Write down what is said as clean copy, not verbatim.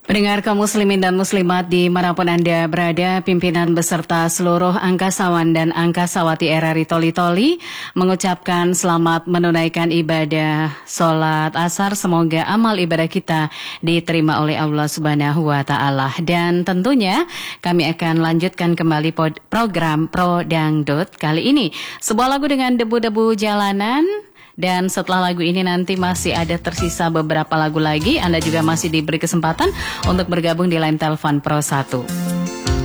Pendengar kaum muslimin dan muslimat dimanapun Anda berada, pimpinan beserta seluruh angkasawan dan angkasawati RRI Toli-Toli mengucapkan selamat menunaikan ibadah sholat asar. Semoga amal ibadah kita diterima oleh Allah Subhanahu wa Ta'ala. Dan tentunya kami akan lanjutkan kembali program Pro Dangdut kali ini. Sebuah lagu dengan debu-debu jalanan. Dan setelah lagu ini nanti masih ada tersisa beberapa lagu lagi. Anda juga masih diberi kesempatan untuk bergabung di line telepon Pro 1.